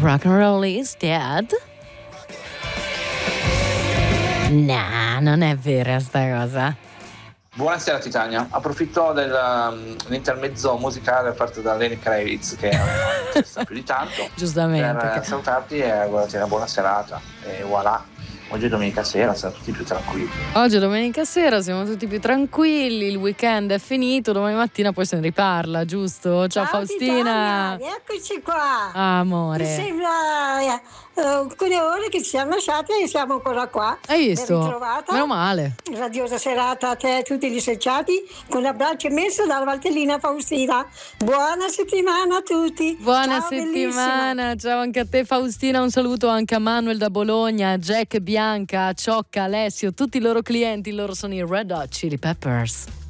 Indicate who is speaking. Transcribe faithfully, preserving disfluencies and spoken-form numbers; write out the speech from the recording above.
Speaker 1: Rock and roll is dead. No, non è vera sta cosa.
Speaker 2: Buonasera Titania, approfitto dell'intermezzo musicale offerto da Lenny Kravitz che non sta più di tanto
Speaker 1: giustamente
Speaker 2: per salutarti e augurarti una buona serata e voilà. Oggi è domenica sera, siamo tutti più tranquilli.
Speaker 1: Oggi è domenica sera, siamo tutti più tranquilli, il weekend è finito, domani mattina poi se ne riparla, giusto? Ciao, Ciao Faustina!
Speaker 3: Titania, eccoci qua!
Speaker 1: Ah, amore!
Speaker 3: Mi sembra uh, alcune ore che ci siamo lasciate e siamo ancora qua.
Speaker 1: Hai visto?
Speaker 3: Ben ritrovata.
Speaker 1: Meno male.
Speaker 3: Radiosa serata a te e a tutti gli associati, con l'abbraccio immenso dalla Valtellina Faustina. Buona settimana a tutti!
Speaker 1: Buona
Speaker 3: Ciao,
Speaker 1: settimana,
Speaker 3: bellissima.
Speaker 1: Ciao anche a te Faustina, un saluto anche a Manuel da Bologna, a Jack Bianca, a Ciocca, Alessio, tutti i loro clienti, loro sono i Red Hot Chili Peppers.